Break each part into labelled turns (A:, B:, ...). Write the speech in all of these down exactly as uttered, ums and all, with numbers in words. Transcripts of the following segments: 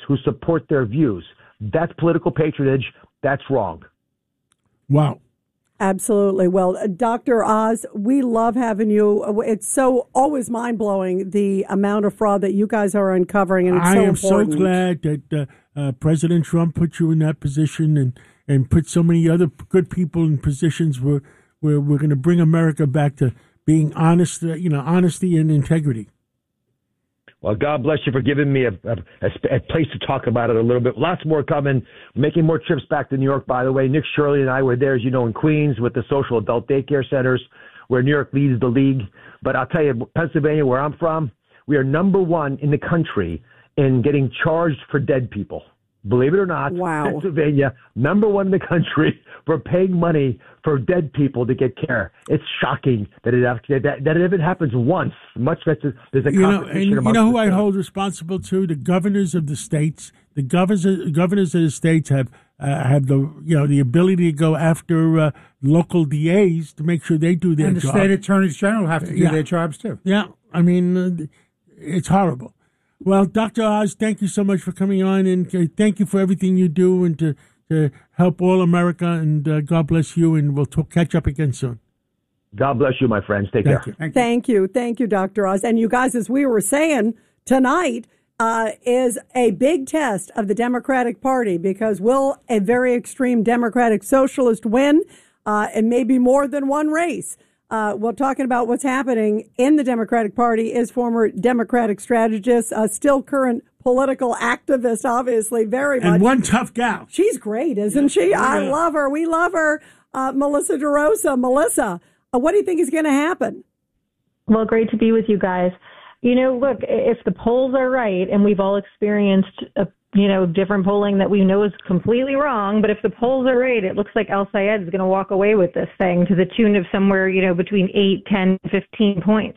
A: who support their views. That's political patronage. That's wrong.
B: Wow.
C: Absolutely. Well, uh, Doctor Oz, we love having you. It's so always mind-blowing, the amount of fraud that you guys are uncovering, and it's
B: I
C: so
B: am
C: important.
B: so glad that uh, uh, President Trump put you in that position and, and put so many other good people in positions where, where we're going to bring America back to being honest, uh, you know, honesty and integrity.
A: Well, God bless you for giving me a, a, a place to talk about it a little bit. Lots more coming. Making more trips back to New York, by the way. Nick Shirley and I were there, as you know, in Queens with the social adult daycare centers, where New York leads the league. But I'll tell you, Pennsylvania, where I'm from, we are number one in the country in getting charged for dead people. Believe it or not,
C: wow.
A: Pennsylvania, number one in the country for paying money for dead people to get care. It's shocking that it that, that it even happens once. Much less there's a
B: you know,
A: competition.
B: and you know who I hold responsible to? The governors of the states. The governors governors of the states have uh, have the you know the ability to go after uh, local D As to make sure they do their
D: and the
B: job.
D: state attorneys general have to do
B: yeah.
D: their jobs too.
B: Yeah, I mean, uh, it's horrible. Well, Doctor Oz, thank you so much for coming on, and uh, thank you for everything you do and to, to help all America, and uh, God bless you, and we'll talk, catch up again soon.
A: God bless you, my friends. Take
B: thank
A: care.
B: You.
C: Thank, thank you. Thank you, Doctor Oz. And you guys, as we were saying, tonight uh, is a big test of the Democratic Party, because will a very extreme Democratic socialist win uh, and maybe more than one race? Uh, well, talking about what's happening in the Democratic Party is former Democratic strategist, uh, still current political activist, obviously, very much.
B: And one tough gal.
C: She's great, isn't she?
B: Yeah.
C: I love her. We love her. Uh, Melissa DeRosa. Melissa, uh, what do you think is going to happen?
E: Well, great to be with you guys. You know, look, if the polls are right, and we've all experienced a you know, different polling that we know is completely wrong. But if the polls are right, it looks like El Sayed is going to walk away with this thing to the tune of somewhere, you know, between eight, ten, fifteen points.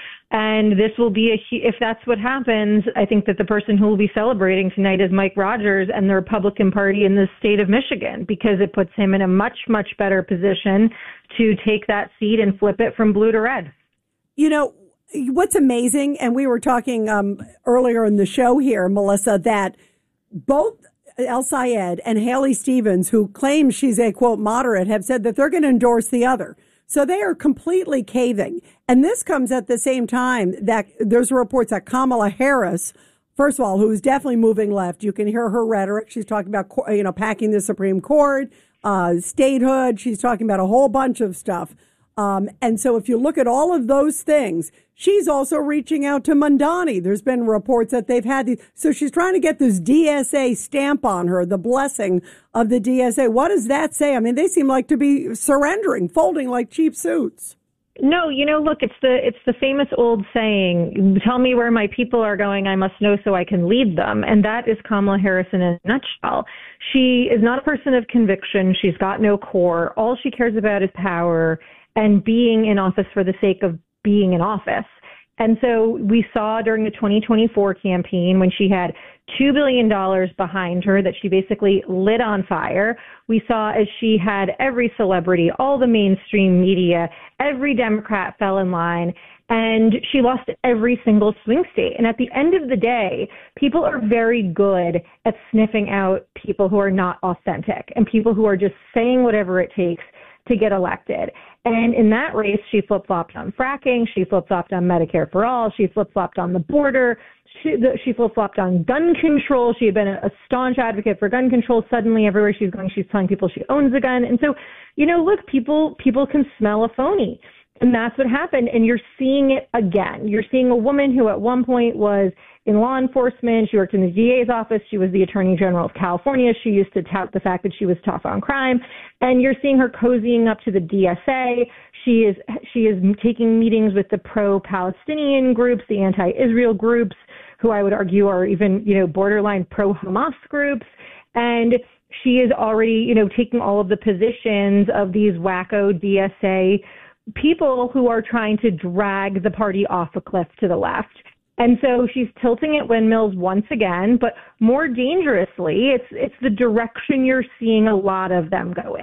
E: And this will be a, if that's what happens, I think that the person who will be celebrating tonight is Mike Rogers and the Republican Party in the state of Michigan, because it puts him in a much, much better position to take that seat and flip it from blue to red.
C: You know, what's amazing, and we were talking um, earlier in the show here, Melissa, that both El Sayed and Haley Stevens, who claim she's a, quote, moderate, have said that they're going to endorse the other. So they are completely caving. And this comes at the same time that there's reports that Kamala Harris, first of all, who is definitely moving left. You can hear her rhetoric. She's talking about, you know, packing the Supreme Court, uh, statehood. She's talking about a whole bunch of stuff. Um, and so if you look at all of those things, she's also reaching out to Mamdani. There's been reports that they've had these. So she's trying to get this D S A stamp on her, the blessing of the D S A. What does that say? I mean, they seem like to be surrendering, folding like cheap suits.
E: No, you know, look, it's the it's the famous old saying, tell me where my people are going, I must know so I can lead them. And that is Kamala Harris in a nutshell. She is not a person of conviction. She's got no core. All she cares about is power and being in office for the sake of being in office. And so we saw during the twenty twenty-four campaign, when she had two billion dollars behind her that she basically lit on fire. We saw as she had every celebrity, all the mainstream media, every Democrat fell in line, and she lost every single swing state. And at the end of the day, people are very good at sniffing out people who are not authentic and people who are just saying whatever it takes to get elected. And in that race, she flip-flopped on fracking. She flip-flopped on Medicare for all. She flip-flopped on the border. She, the, she flip-flopped on gun control. She had been a, a staunch advocate for gun control. Suddenly, everywhere she's going, she's telling people she owns a gun. And so, you know, look, people people can smell a phony. And that's what happened. And you're seeing it again. You're seeing a woman who at one point was in law enforcement. She worked in the D A's office. She was the Attorney General of California. She used to tout the fact that she was tough on crime. And you're seeing her cozying up to the D S A. She is she is taking meetings with the pro-Palestinian groups, the anti-Israel groups, who I would argue are even, you know, borderline pro-Hamas groups. And she is already, you know, taking all of the positions of these wacko D S A people who are trying to drag the party off a cliff to the left. And so she's tilting at windmills once again, but more dangerously, it's it's the direction you're seeing a lot of them go in.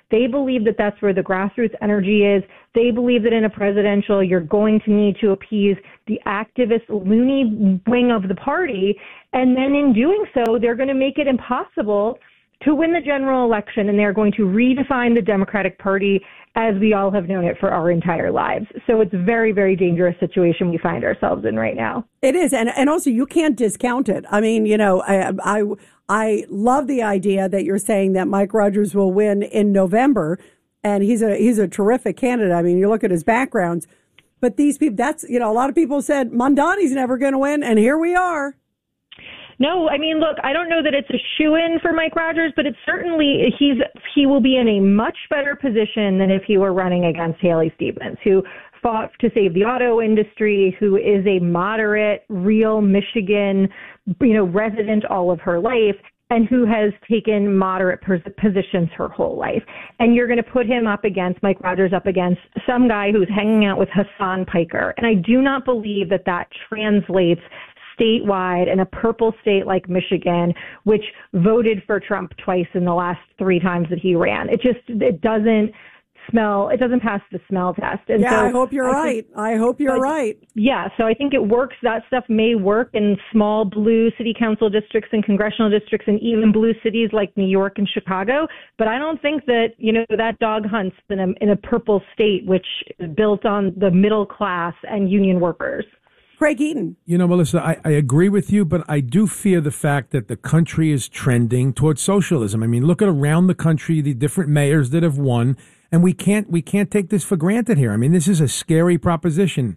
E: They believe that that's where the grassroots energy is. They believe that in a presidential, you're going to need to appease the activist, loony wing of the party. And then in doing so, they're going to make it impossible to win the general election, and they're going to redefine the Democratic Party as we all have known it for our entire lives. So it's a very, very dangerous situation we find ourselves in right now.
C: It is. And, and also, you can't discount it. I mean, you know, I, I, I love the idea that you're saying that Mike Rogers will win in November, and he's a he's a terrific candidate. I mean, you look at his backgrounds. But these people, that's, you know, a lot of people said Mondani's never going to win, and here we are.
E: No, I mean, look, I don't know that it's a shoo-in for Mike Rogers, but it's certainly he's he will be in a much better position than if he were running against Haley Stevens, who fought to save the auto industry, who is a moderate, real Michigan, you know, resident all of her life, and who has taken moderate positions her whole life. And you're going to put him up against, Mike Rogers up against some guy who's hanging out with Hassan Piker. And I do not believe that that translates statewide in a purple state like Michigan, which voted for Trump twice in the last three times that he ran. It just, it doesn't smell, it doesn't pass the smell test. And
C: yeah,
E: so
C: I hope you're
E: I
C: right.
E: Think,
C: I hope you're
E: but,
C: right.
E: Yeah, so I think it works. That stuff may work in small blue city council districts and congressional districts and even blue cities like New York and Chicago. But I don't think that, you know, that dog hunts in a, in a purple state, which is built on the middle class and union workers.
C: Craig Eaton.
D: You know, Melissa, I, I agree with you, but I do fear the fact that the country is trending towards socialism. I mean, look at around the country, the different mayors that have won, and we can't we can't take this for granted here. I mean, this is a scary proposition.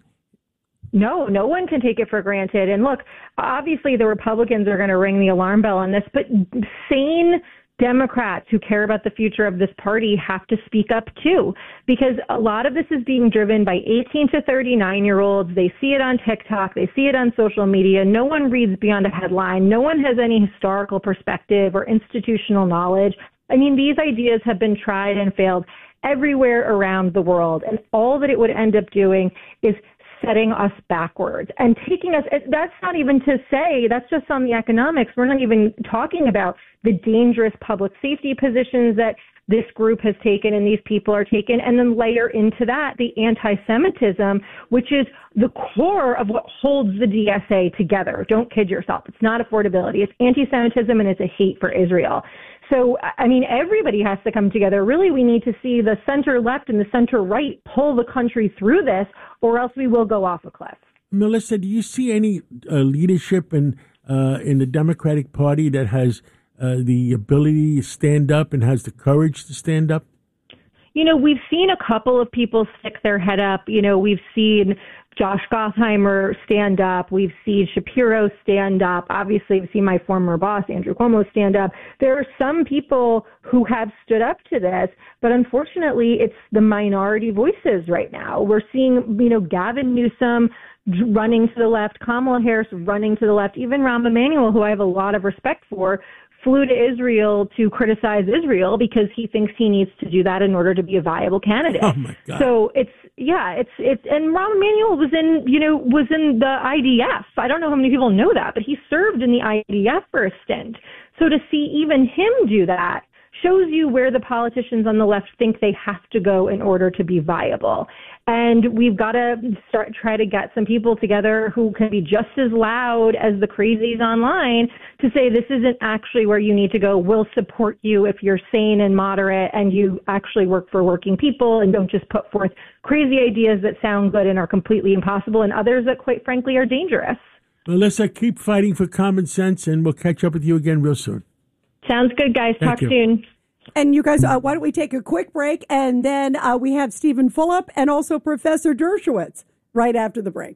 E: No, no one can take it for granted. And look, obviously the Republicans are going to ring the alarm bell on this, but sane Democrats who care about the future of this party have to speak up too, because a lot of this is being driven by eighteen to thirty-nine year olds. They see it on TikTok. They see it on social media. No one reads beyond a headline. No one has any historical perspective or institutional knowledge. I mean, these ideas have been tried and failed everywhere around the world. And all that it would end up doing is setting us backwards and taking us, that's not even to say, that's just on the economics. We're not even talking about the dangerous public safety positions that this group has taken and these people are taking, and then layer into that the anti-Semitism, which is the core of what holds the D S A together. Don't kid yourself. It's not affordability. It's anti-Semitism and it's a hate for Israel. So, I mean, everybody has to come together. Really, we need to see the center left and the center right pull the country through this, or else we will go off a cliff.
B: Melissa, do you see any uh, leadership in uh, in the Democratic Party that has uh, the ability to stand up and has the courage to stand up?
E: You know, we've seen a couple of people stick their head up. You know, we've seen Josh Gottheimer stand up. We've seen Shapiro stand up. Obviously, we've seen my former boss, Andrew Cuomo, stand up. There are some people who have stood up to this, but unfortunately, it's the minority voices right now. We're seeing, you know, Gavin Newsom running to the left, Kamala Harris running to the left, even Rahm Emanuel, who I have a lot of respect for, flew to Israel to criticize Israel because he thinks he needs to do that in order to be a viable candidate.
B: Oh my God.
E: So it's, yeah, it's, it's, and Rahm Emanuel was in, you know, was in the I D F. I don't know how many people know that, but he served in the I D F for a stint. So to see even him do that shows you where the politicians on the left think they have to go in order to be viable. And we've got to start try to get some people together who can be just as loud as the crazies online to say this isn't actually where you need to go. We'll support you if you're sane and moderate and you actually work for working people and don't just put forth crazy ideas that sound good and are completely impossible and others that, quite frankly, are dangerous.
B: Melissa, keep fighting for common sense, and we'll catch up with you again real soon.
E: Sounds good, guys.
B: Thank
E: Talk
B: you.
E: soon.
C: And you guys, uh, why don't we take a quick break, and then uh, we have Stephen Fulop and also Professor Dershowitz right after the break.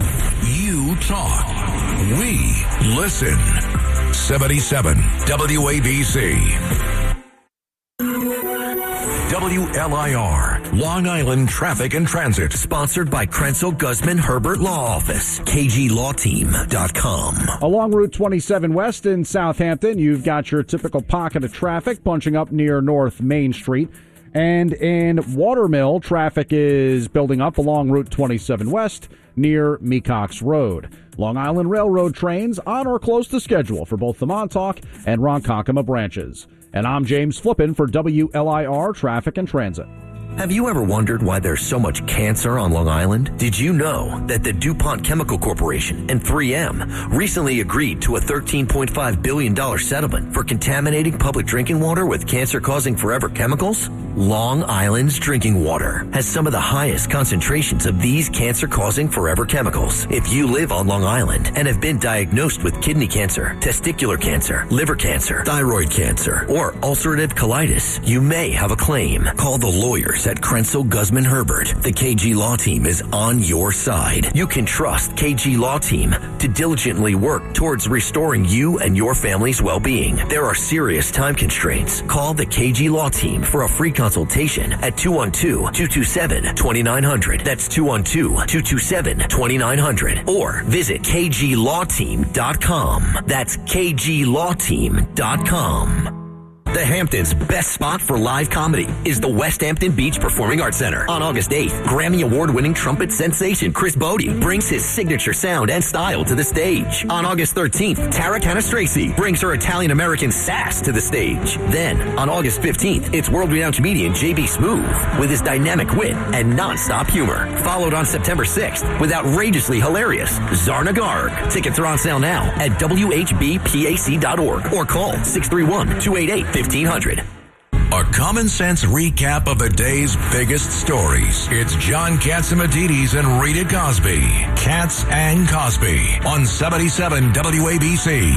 F: You talk, we listen. seventy-seven W A B C. W L I R, Long Island Traffic and Transit.
G: Sponsored by Krenzel Guzman Herbert Law Office, K G law team dot com.
H: Along Route twenty-seven West in Southampton, you've got your typical pocket of traffic bunching up near North Main Street. And in Watermill, traffic is building up along Route twenty-seven West near Mecox Road. Long Island Railroad trains on or close to schedule for both the Montauk and Ronkonkoma branches. And I'm James Flippin for W L I R Traffic and Transit.
G: Have you ever wondered why there's so much cancer on Long Island? Did you know that the DuPont Chemical Corporation and three M recently agreed to a thirteen point five billion dollars settlement for contaminating public drinking water with cancer-causing forever chemicals? Long Island's drinking water has some of the highest concentrations of these cancer-causing forever chemicals. If you live on Long Island and have been diagnosed with kidney cancer, testicular cancer, liver cancer, thyroid cancer, or ulcerative colitis, you may have a claim. Call the lawyers at Krenzel Guzman Herbert. The K G Law Team is on your side. You can trust K G Law Team to diligently work towards restoring you and your family's well-being. There are serious time constraints. Call the K G Law Team for a free consultation at two one two, two two seven, two nine zero zero. That's two one two, two two seven, two nine zero zero. Or visit k g law team dot com. That's k g law team dot com. The Hamptons' best spot for live comedy is the West Hampton Beach Performing Arts Center. On August eighth, Grammy Award-winning trumpet sensation Chris Bodie brings his signature sound and style to the stage. On August thirteenth, Tara Canastracey brings her Italian-American sass to the stage. Then, on August fifteenth, it's world-renowned comedian J B Smoove with his dynamic wit and non-stop humor. Followed on September sixth with outrageously hilarious Zarna Garg. Tickets are on sale now at w h b pac dot org or call six three one, two eight eight, fifteen hundred.
F: A common sense recap of the day's biggest stories. It's John Catsimatidis and Rita Cosby. Katz and Cosby on seventy-seven W A B C.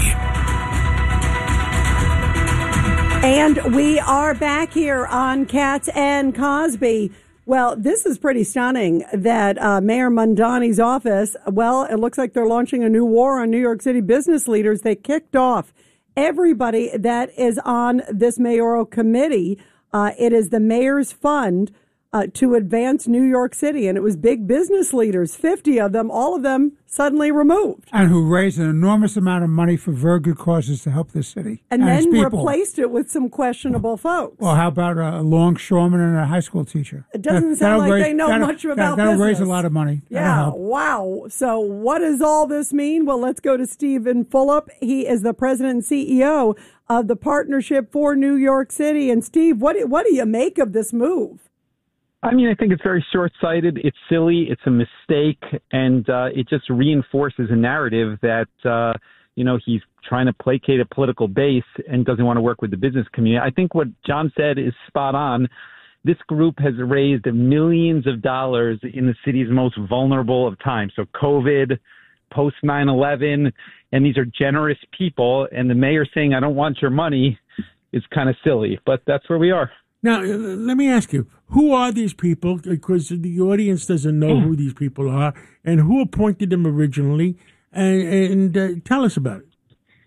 C: And we are back here on Katz and Cosby. Well, this is pretty stunning that uh, Mayor Mamdani's office, well, it looks like they're launching a new war on New York City business leaders. They kicked off everybody that is on this mayoral committee. Uh, it is the mayor's fund uh, to advance New York City. And it was big business leaders, fifty of them, all of them suddenly removed.
I: And who raised an enormous amount of money for very good causes to help the city.
C: And,
I: and
C: then
I: people.
C: replaced it with some questionable folks.
I: Well, how about a longshoreman and a high school teacher?
C: It doesn't
I: that,
C: sound like
I: raise,
C: they know much about
I: that, that'll
C: business.
I: raise a lot of money.
C: Yeah, wow. So what does all this mean? Well, let's go to Stephen Fulop. He is the president and C E O of the Partnership for New York City. And Steve, what do, what do you make of this move?
J: I mean, I think it's very short-sighted. It's silly. It's a mistake. And uh, it just reinforces a narrative that, uh, you know, he's trying to placate a political base and doesn't want to work with the business community. I think what John said is spot on. This group has raised millions of dollars in the city's most vulnerable of times. So COVID, post nine eleven, and these are generous people. And the mayor saying, I don't want your money is kind of silly. But that's where we are.
B: Now, let me ask you, who are these people? Because the audience doesn't know who these people are, and who appointed them originally, and, and uh, tell us about it.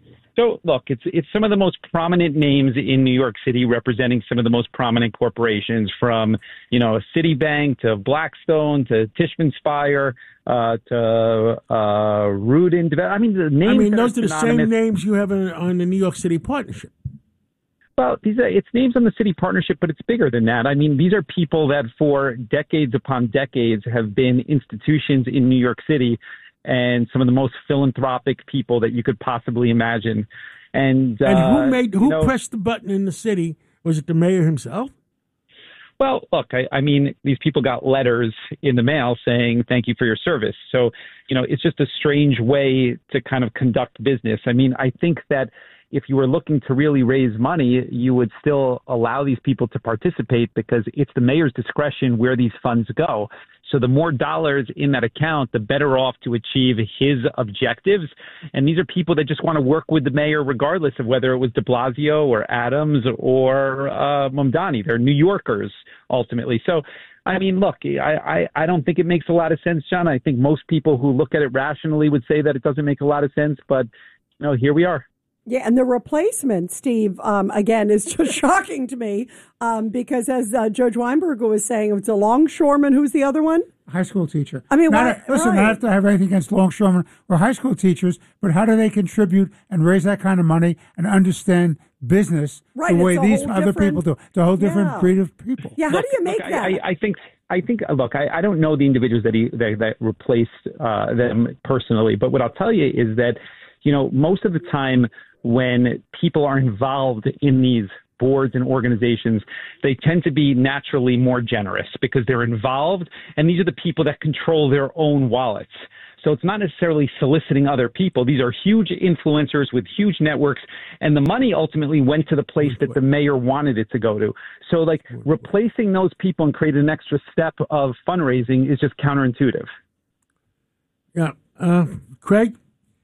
J: So, look, it's it's some of the most prominent names in New York City representing some of the most prominent corporations, from, you know, Citibank to Blackstone to Tishman Speyer uh, to uh, Rudin. I mean, the names
B: I mean, those
J: are
B: are the
J: synonymous.
B: same names you have on, on the New York City Partnership.
J: Well, these are, it's names on the city partnership, but it's bigger than that. I mean, these are people that for decades upon decades have been institutions in New York City and some of the most philanthropic people that you could possibly imagine. And,
B: and
J: uh,
B: who made who
J: you know,
B: pressed the button in the city? Was it the mayor himself?
J: Well, look, I, I mean, these people got letters in the mail saying, thank you for your service. So, you know, it's just a strange way to kind of conduct business. I mean, I think that if you were looking to really raise money, you would still allow these people to participate because it's the mayor's discretion where these funds go. So the more dollars in that account, the better off to achieve his objectives. And these are people that just want to work with the mayor regardless of whether it was de Blasio or Adams or uh, Mamdani. They're New Yorkers, ultimately. So, I mean, look, I, I, I don't think it makes a lot of sense, John. I think most people who look at it rationally would say that it doesn't make a lot of sense. But, you know, here we are.
C: Yeah, and the replacement, Steve, um, again, is just shocking to me um, because as uh, Judge Weinberger was saying, it's a longshoreman. Who's the other one?
I: High school teacher.
C: I mean,
I: not
C: what,
I: a, listen,
C: right.
I: not have to have anything against longshoremen or high school teachers, but how do they contribute and raise that kind of money and understand business
C: right,
I: the way these other
C: different...
I: people do? It's a whole different
C: yeah.
I: breed of people.
C: Yeah, how
J: look,
C: do you make
J: look,
C: that?
J: I, I, I think, I think. Look, I, I don't know the individuals that he that, that replaced uh, them personally, but what I'll tell you is that, you know, most of the time when people are involved in these boards and organizations, they tend to be naturally more generous because they're involved, and these are the people that control their own wallets. So it's not necessarily soliciting other people. These are huge influencers with huge networks, and the money ultimately went to the place that the mayor wanted it to go to. So, like, replacing those people and creating an extra step of fundraising is just counterintuitive.
B: Yeah. Uh, Craig?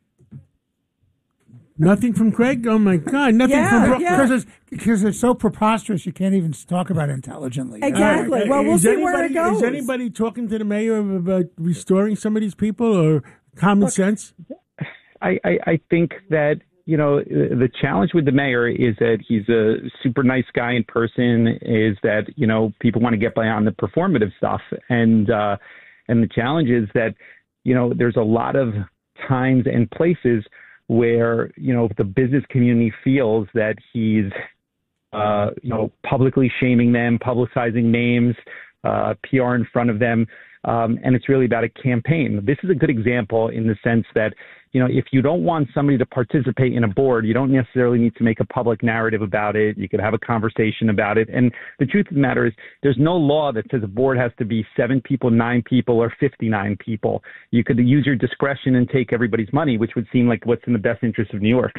B: Nothing from Craig? Oh, my God. Nothing
C: Yeah,
B: from Bro-
C: yeah.
I: Because it's, because it's so preposterous, you can't even talk about it intelligently.
C: Exactly.
B: Uh,
C: Well, we'll
B: is
C: see
B: anybody,
C: where it goes.
B: Is anybody talking to the mayor about restoring some of these people or common
J: Look,
B: sense?
J: I, I, I think that, you know, the challenge with the mayor is that he's a super nice guy in person, is that, you know, people want to get beyond the performative stuff. And, uh, and the challenge is that, you know, there's a lot of times and places where, you know, the business community feels that he's, uh, you know, publicly shaming them, publicizing names, uh, P R in front of them. Um, and it's really about a campaign. This is a good example in the sense that, you know, if you don't want somebody to participate in a board, you don't necessarily need to make a public narrative about it. You could have a conversation about it. And the truth of the matter is there's no law that says a board has to be seven people, nine people, or fifty-nine people. You could use your discretion and take everybody's money, which would seem like what's in the best interest of New York.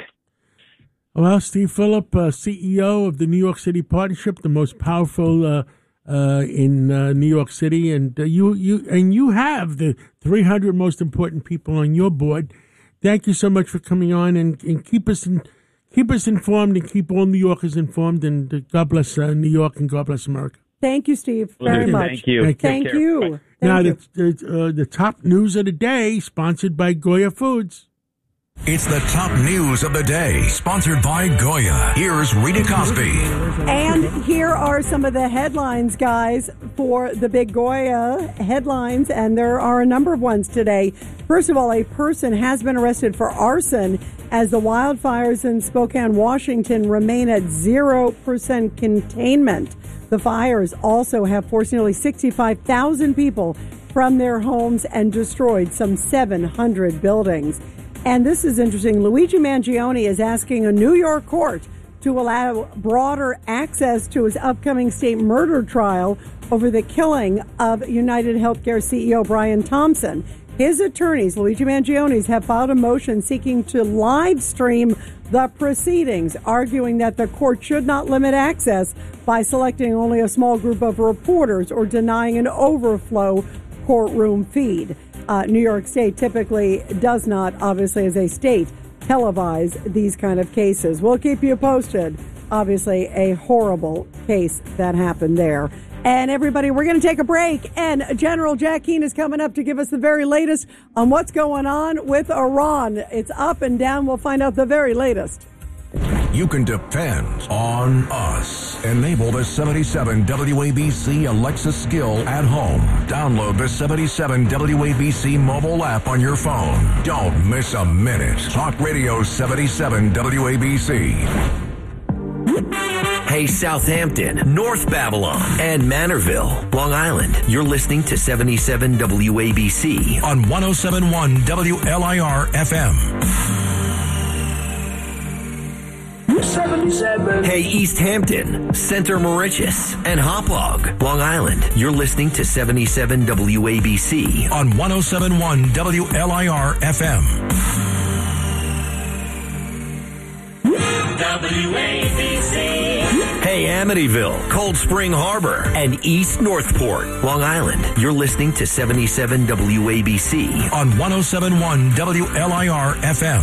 B: Well, Steve Phillip, uh, C E O of the New York City Partnership, the most powerful uh, uh, in uh, New York City, and uh, you, you, and you have the three hundred most important people on your board. Thank you so much for coming on, and, and keep us in, keep us informed, and keep all New Yorkers informed. And uh, God bless uh, New York, and God bless America.
C: Thank you, Steve, very
J: Thank
C: much.
J: you.
B: Thank you.
C: Thank
J: Take care.
C: you.
J: Bye.
C: Thank
B: now,
C: you.
B: the the, uh, the top news of the day, sponsored by Goya Foods.
F: It's the top news of the day, sponsored by Goya. Here's Rita Cosby.
C: And here are some of the headlines, guys, for the big Goya headlines, and there are a number of ones today. First of all, a person has been arrested for arson as the wildfires in Spokane, Washington remain at zero percent containment. The fires also have forced nearly sixty-five thousand people from their homes and destroyed some seven hundred buildings. And this is interesting. Luigi Mangione is asking a New York court to allow broader access to his upcoming state murder trial over the killing of United Healthcare C E O Brian Thompson. His attorneys, Luigi Mangione's, have filed a motion seeking to live stream the proceedings, arguing that the court should not limit access by selecting only a small group of reporters or denying an overflow courtroom feed. Uh, New York State typically does not, obviously, as a state, televise these kind of cases. We'll keep you posted. Obviously, a horrible case that happened there. And everybody, we're going to take a break. And General Jack Keane is coming up to give us the very latest on what's going on with Iran. It's up and down. We'll find out the very latest.
F: You can depend on us. Enable the seventy-seven W A B C Alexa skill at home. Download the seventy-seven W A B C mobile app on your phone. Don't miss a minute. Talk Radio seventy-seven W A B C.
G: Hey, Southampton, North Babylon, and Manorville, Long Island. You're listening to seventy-seven W A B C
F: on one oh seven point one W L I R F M.
G: seventy-seven. Hey, East Hampton, Center Mauritius, and Hauppauge, Long Island. You're listening to seventy-seven W A B C
F: on one oh seven point one W L I R F M.
G: W A B C. Hey, Amityville, Cold Spring Harbor, and East Northport, Long Island. You're listening to seventy-seven W A B C
F: on one oh seven point one W L I R F M.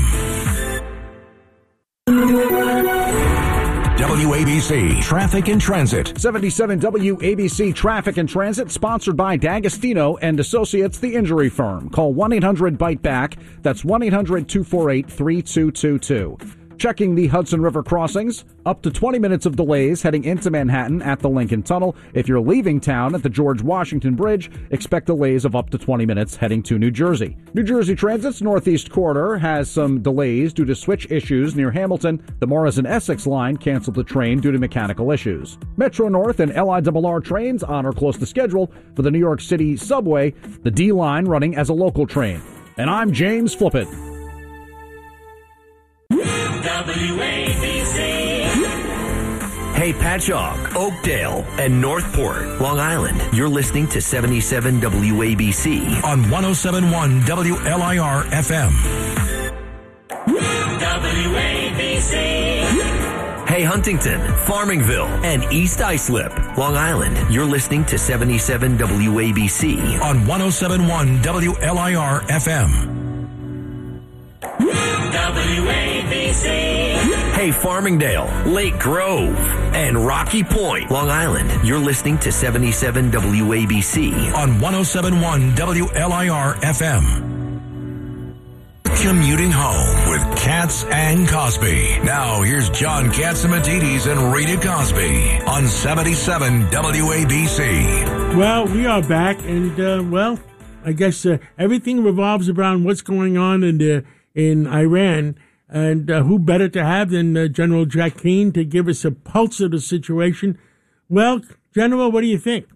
F: W A B C Traffic and Transit.
H: seventy-seven W A B C Traffic and Transit, sponsored by D'Agostino and Associates, the injury firm. Call one eight hundred bite back. That's one eight hundred two four eight three two two two. Checking the Hudson River crossings, up to twenty minutes of delays heading into Manhattan at the Lincoln Tunnel. If you're leaving town at the George Washington Bridge, expect delays of up to twenty minutes heading to New Jersey. New Jersey Transit's Northeast Corridor has some delays due to switch issues near Hamilton. The Morrison Essex line canceled the train due to mechanical issues. Metro North and L I R R trains on or close to schedule for the New York City subway, the D line running as a local train. And I'm James Flippett.
K: W A B C.
G: Hey, Patchogue, Oakdale, and Northport, Long Island. You're listening to seventy-seven W A B C
F: on one oh seven point one W L I R F M.
K: W A B C.
G: Hey, Huntington, Farmingville, and East Islip, Long Island. You're listening to seventy-seven W A B C
F: on one oh seven point one W L I R F M.
K: W A B C.
G: Hey, Farmingdale, Lake Grove, and Rocky Point, Long Island. You're listening to seventy-seven W A B C
F: on one oh seven point one W L I R F M. Commuting home with Katz and Cosby. Now here's John Catsimatidis and Rita Cosby on seventy-seven W A B C.
B: Well, we are back, and uh, well, I guess uh, everything revolves around what's going on in the, in Iran, and uh, who better to have than uh, General Jack Keane to give us a pulse of the situation. Well, General, what do you think?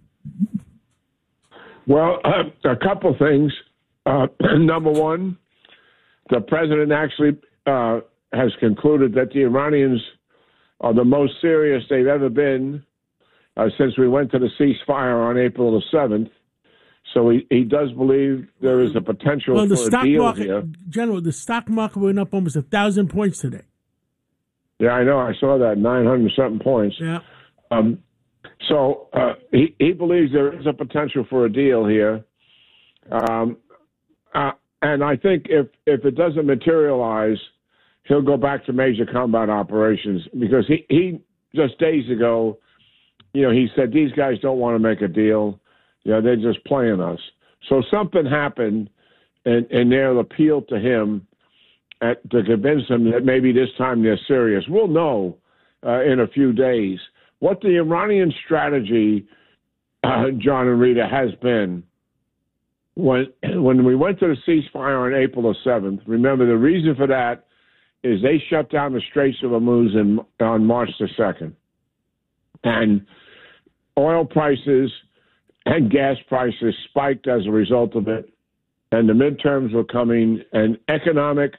L: Well, uh, a couple things. Uh, number one, the president actually uh, has concluded that the Iranians are the most serious they've ever been uh, since we went to the ceasefire on April the seventh. So he, he does believe there is a potential
B: well, the
L: for
B: stock
L: a deal
B: market,
L: here.
B: General, the stock market went up almost a thousand points today.
L: Yeah, I know. I saw that, nine hundred something points.
B: Yeah.
L: Um, so uh, he, he believes there is a potential for a deal here. Um, uh, and I think if, if it doesn't materialize, he'll go back to major combat operations because he, he just days ago, you know, he said these guys don't want to make a deal. You know, they're just playing us. So something happened, and, and they'll appeal to him at, to convince him that maybe this time they're serious. We'll know uh, in a few days. What the Iranian strategy, uh, John and Rita, has been, when, when we went to the ceasefire on April the seventh, remember the reason for that is they shut down the Straits of Hormuz in, on March the second. And oil prices and gas prices spiked as a result of it, and the midterms were coming, and economic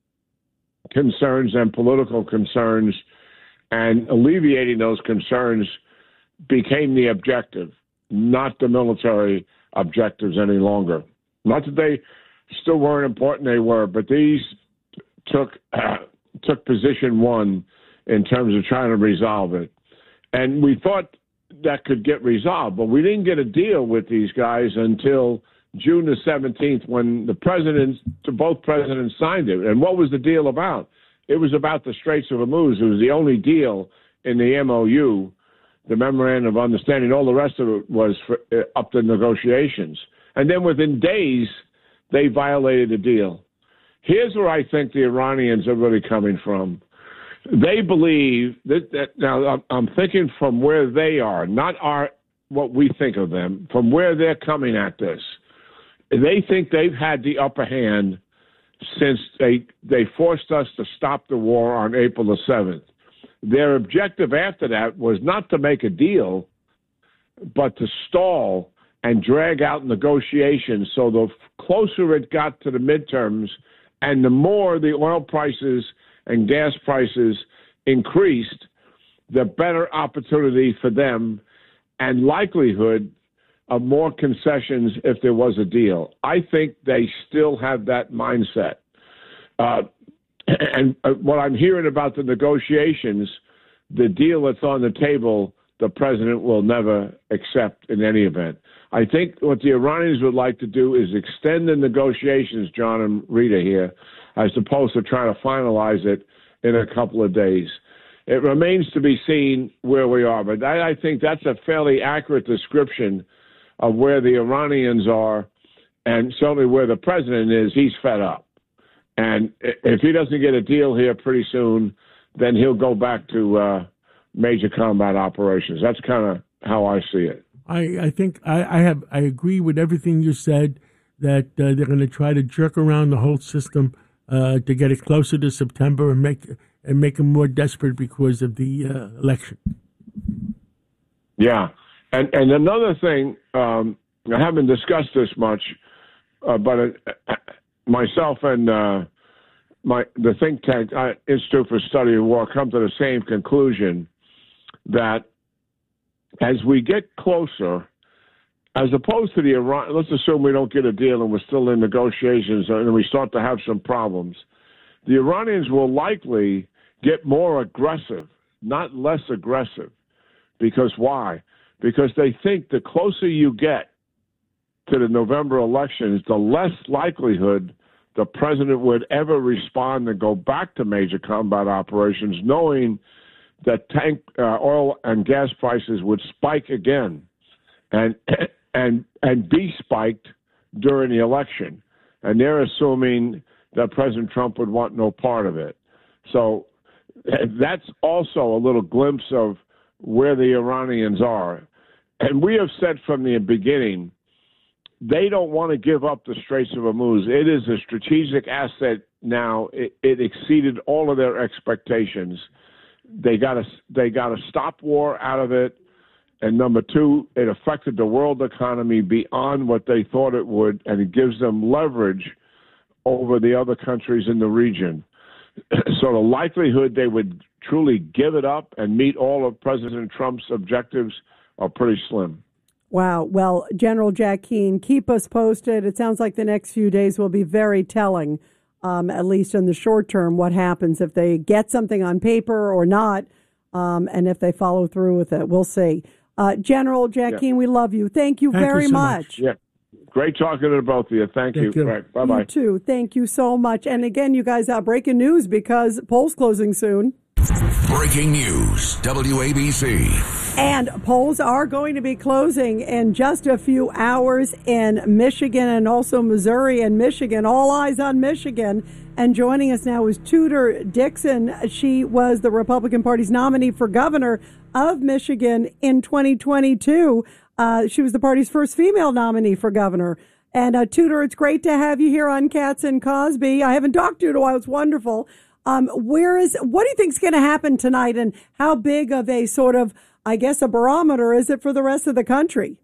L: concerns and political concerns and alleviating those concerns became the objective, not the military objectives any longer. Not that they still weren't important, they were, but these took uh, took position one in terms of trying to resolve it. And we thought that could get resolved, but we didn't get a deal with these guys until June the seventeenth when the presidents, both presidents signed it. And what was the deal about? It was about the Straits of Hormuz. It was the only deal in the M O U, the Memorandum of Understanding. All the rest of it was for, uh, up to negotiations. And then within days, they violated the deal. Here's where I think the Iranians are really coming from. They believe that, that now I'm thinking from where they are, not our what we think of them, from where they're coming at this. They think they've had the upper hand since they they forced us to stop the war on April the seventh. Their objective after that was not to make a deal, but to stall and drag out negotiations. So the closer it got to the midterms and the more the oil prices and gas prices increased, the better opportunity for them and likelihood of more concessions if there was a deal. I think they still have that mindset. Uh, and uh, what I'm hearing about the negotiations, the deal that's on the table, the president will never accept in any event. I think what the Iranians would like to do is extend the negotiations, John and Rita here, as opposed to trying to finalize it in a couple of days. It remains to be seen where we are, but I, I think that's a fairly accurate description of where the Iranians are, and certainly where the president is. He's fed up. And if he doesn't get a deal here pretty soon, then he'll go back to uh, major combat operations. That's kind of how I see it.
B: I, I think I, I have I agree with everything you said, that uh, they're going to try to jerk around the whole system uh, to get it closer to September and make and make them more desperate because of the uh, election.
L: Yeah, and and another thing, um, I haven't discussed this much, uh, but uh, myself and uh, my the think tank uh, Institute for Study of War come to the same conclusion that as we get closer, as opposed to the Iran, let's assume we don't get a deal and we're still in negotiations and we start to have some problems, the Iranians will likely get more aggressive, not less aggressive. Because why? Because they think the closer you get to the November elections, the less likelihood the president would ever respond and go back to major combat operations, knowing that tank uh, oil and gas prices would spike again and and and be spiked during the election. And they're assuming that President Trump would want no part of it. So that's also a little glimpse of where the Iranians are. And we have said from the beginning, they don't want to give up the Straits of Hormuz. It is a strategic asset now. It, it exceeded all of their expectations. They got a they got a stop war out of it, and number two, it affected the world economy beyond what they thought it would, and it gives them leverage over the other countries in the region. So the likelihood they would truly give it up and meet all of President Trump's objectives are pretty slim.
C: Wow. Well, General Jack Keane, keep us posted. It sounds like the next few days will be very telling, um, at least in the short term, what happens if they get something on paper or not, um, and if they follow through with it. We'll see. Uh, General Jack
L: Yeah.
C: Keane, we love you. Thank you
B: Thank you
C: very
B: so
C: much.
B: much.
L: Yeah. Great talking to both of you. Thank,
B: Thank
L: you.
B: you.
L: Right. Bye-bye.
C: You too. Thank you so much. And again, you guys, uh, breaking news because polls closing soon.
F: Breaking news, W A B C.
C: And polls are going to be closing in just a few hours in Michigan and also Missouri and Michigan. All eyes on Michigan. And joining us now is Tudor Dixon. She was the Republican Party's nominee for governor of Michigan in twenty twenty-two. Uh, she was the party's first female nominee for governor. And uh, Tudor, it's great to have you here on Katz and Cosby. I haven't talked to you in a while. It's wonderful. Um, where is, what do you think is going to happen tonight, and how big of a sort of, I guess, a barometer is it for the rest of the country?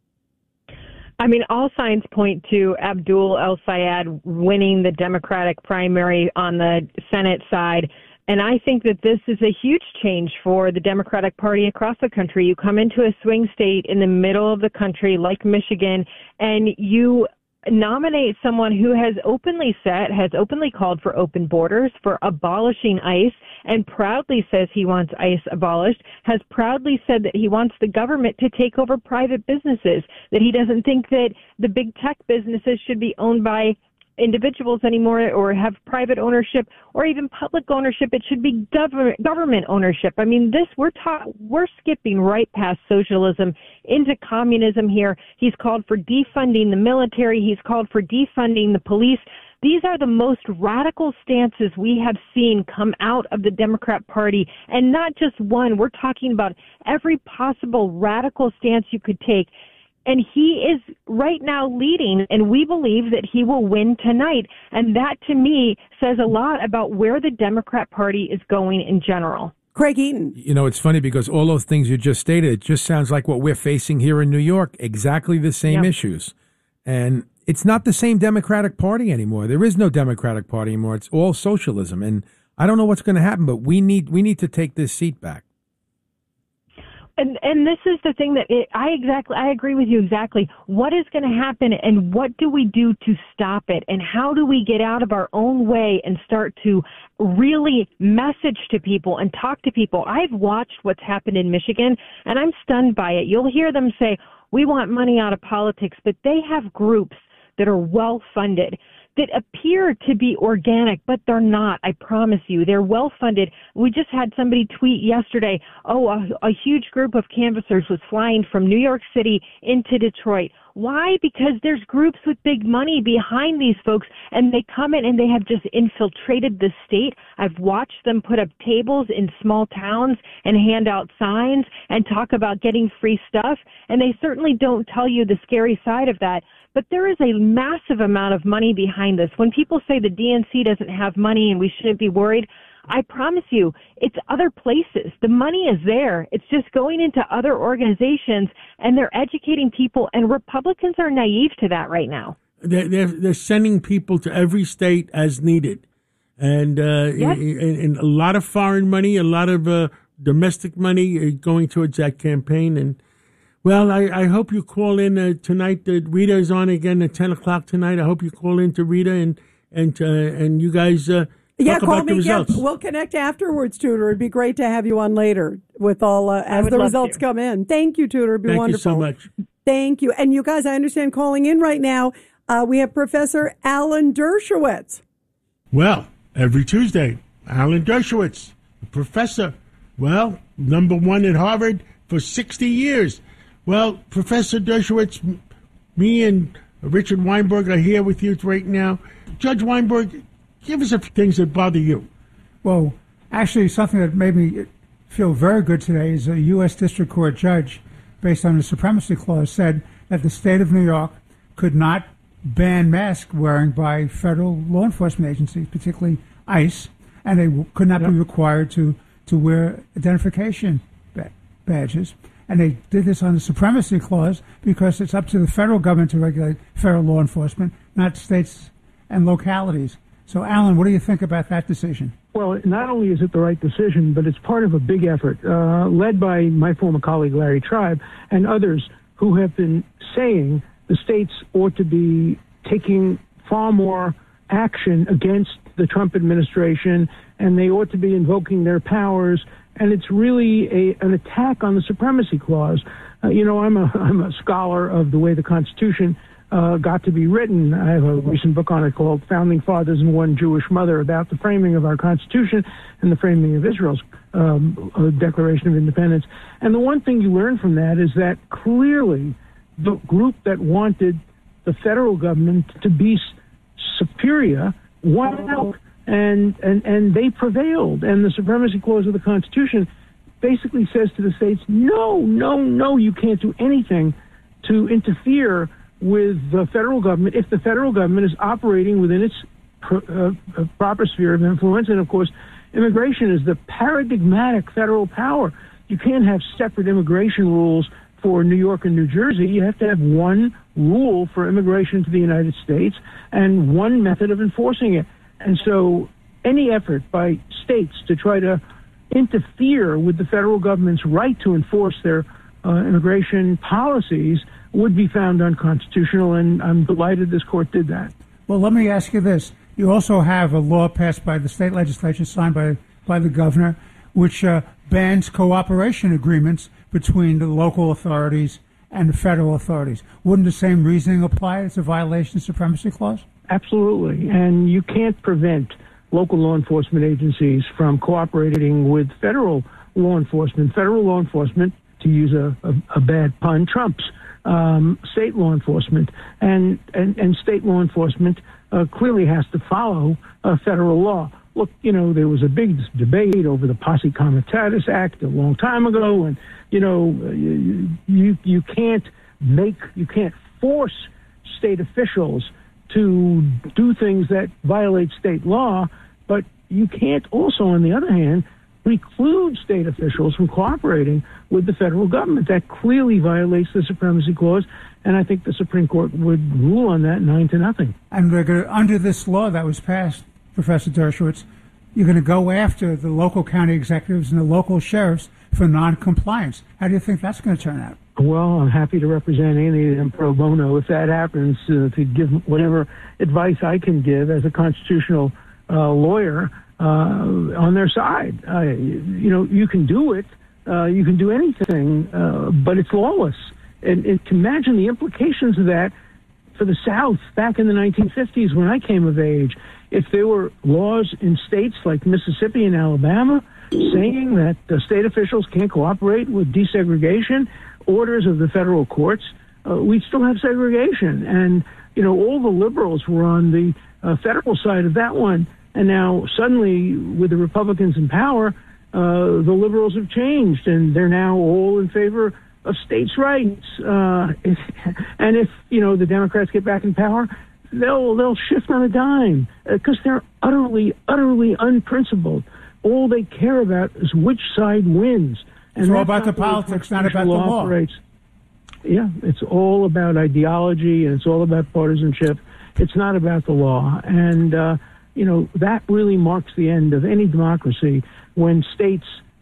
E: I mean, all signs point to Abdul El-Sayed winning the Democratic primary on the Senate side. And I think that this is a huge change for the Democratic Party across the country. You come into a swing state in the middle of the country like Michigan, and you nominate someone who has openly said, has openly called for open borders, for abolishing ICE, and proudly says he wants ICE abolished, has proudly said that he wants the government to take over private businesses, that he doesn't think that the big tech businesses should be owned by individuals anymore or have private ownership or even public ownership. It should be government government ownership. I mean, this we're ta- we're skipping right past socialism into communism here. He's called for defunding the military. He's called for defunding the police. These are the most radical stances we have seen come out of the Democrat Party, and not just one. We're talking about every possible radical stance you could take. And he is right now leading, and we believe that he will win tonight. And that, to me, says a lot about where the Democrat Party is going in general.
C: Craig Eaton.
D: You know, it's funny because all those things you just stated, it just sounds like what we're facing here in New York, exactly the same
E: Yep.
D: issues. And it's not the same Democratic Party anymore. There is no Democratic Party anymore. It's all socialism. And I don't know what's going to happen, but we need we need to take this seat back.
E: And and this is the thing that it, I exactly I agree with you exactly. What is going to happen, and what do we do to stop it, and how do we get out of our own way and start to really message to people and talk to people? I've watched what's happened in Michigan, and I'm stunned by it. You'll hear them say, we want money out of politics, but they have groups that are well funded, that appear to be organic, but they're not. I promise you, they're well funded. We just had somebody tweet yesterday, oh, a, a huge group of canvassers was flying from New York City into Detroit. Why? Because there's groups with big money behind these folks, and they come in and they have just infiltrated the state. I've watched them put up tables in small towns and hand out signs and talk about getting free stuff, and they certainly don't tell you the scary side of that. But there is a massive amount of money behind this. When people say the D N C doesn't have money and we shouldn't be worried, I promise you, it's other places. The money is there. It's just going into other organizations, and they're educating people, and Republicans are naive to that right now.
B: They're, they're, they're sending people to every state as needed. And, uh,
E: Yep.
B: and, and a lot of foreign money, a lot of uh, domestic money uh, going towards that campaign. And, well, I, I hope you call in uh, tonight. Uh, Rita is on again at ten o'clock tonight. I hope you call in to Rita and, and, uh, and you guys uh,
C: yeah,
B: talk
C: call
B: about
C: me
B: the results.
C: Again. We'll connect afterwards, Tudor. It'd be great to have you on later with all uh, as the results
E: to.
C: come in. Thank you, Tudor. It'd be
B: Thank
C: wonderful.
B: you so much.
C: Thank you. And you guys, I understand calling in right now, uh, we have Professor Alan Dershowitz.
B: Well, every Tuesday, Alan Dershowitz, professor, well, number one at Harvard for sixty years. Well, Professor Dershowitz, me and Richard Weinberg are here with you right now. Judge Weinberg, give us a few things that bother you.
I: Well, actually, something that made me feel very good today is a U S District Court judge, based on the Supremacy Clause, said that the state of New York could not ban mask wearing by federal law enforcement agencies, particularly ICE, and they w- could not yep. be required to, to wear identification ba- badges. And they did this on the Supremacy Clause because it's up to the federal government to regulate federal law enforcement, not states and localities. So, Alan, what do you think about that decision?
M: Well, not only is it the right decision, but it's part of a big effort uh, led by my former colleague Larry Tribe and others who have been saying the states ought to be taking far more action against the Trump administration, and they ought to be invoking their powers. And it's really a, an attack on the Supremacy Clause. Uh, you know, I'm a I'm a scholar of the way the Constitution Uh, got to be written. I have a recent book on it called Founding Fathers and One Jewish Mother, about the framing of our Constitution and the framing of Israel's um, uh, Declaration of Independence. And the one thing you learn from that is that clearly the group that wanted the federal government to be s- superior won out, and, and, and they prevailed. And the Supremacy Clause of the Constitution basically says to the states, no, no, no, you can't do anything to interfere with the federal government if the federal government is operating within its pr- uh, uh, proper sphere of influence. And, of course, immigration is the paradigmatic federal power. You can't have separate immigration rules for New York and New Jersey. You have to have one rule for immigration to the United States and one method of enforcing it. And so any effort by states to try to interfere with the federal government's right to enforce their uh, immigration policies would be found unconstitutional, and I'm delighted this court did that.
I: Well, let me ask you this. You also have a law passed by the state legislature, signed by, by the governor, which uh, bans cooperation agreements between the local authorities and the federal authorities. Wouldn't the same reasoning apply? It's a violation of the Supremacy Clause?
M: Absolutely. And you can't prevent local law enforcement agencies from cooperating with federal law enforcement. Federal law enforcement, to use a, a, a bad pun, trumps Um, state law enforcement, and, and, and state law enforcement uh, clearly has to follow uh, federal law. Look, you know, there was a big debate over the Posse Comitatus Act a long time ago, and, you know, you, you, you can't make, you can't force state officials to do things that violate state law, but you can't also, on the other hand, preclude state officials from cooperating with the federal government. That clearly violates the Supremacy Clause, and I think the Supreme Court would rule on that nine to nothing.
I: And we're gonna, under this law that was passed, Professor Dershowitz, you're going to go after the local county executives and the local sheriffs for non-compliance. How do you think that's going to turn out?
M: Well, I'm happy to represent any of them pro bono if that happens, uh, to give whatever advice I can give as a constitutional uh, lawyer uh, on their side. Uh, you know, you can do it. Uh, you can do anything, uh, but it's lawless. And, and imagine the implications of that for the South back in the nineteen fifties when I came of age. If there were laws in states like Mississippi and Alabama saying that uh, state officials can't cooperate with desegregation orders of the federal courts, uh, we'd still have segregation. And, you know, all the liberals were on the uh, federal side of that one. And now suddenly, with the Republicans in power, uh, the liberals have changed, and they're now all in favor of states' rights. Uh, and if, you know, the Democrats get back in power, they'll they'll shift on a dime because uh, they're utterly, utterly unprincipled. All they care about is which side wins. And
I: it's all about the politics, not about the law.
M: Operates. Yeah, it's all about ideology, and it's all about partisanship. It's not about the law. And, uh, you know, that really marks the end of any democracy when states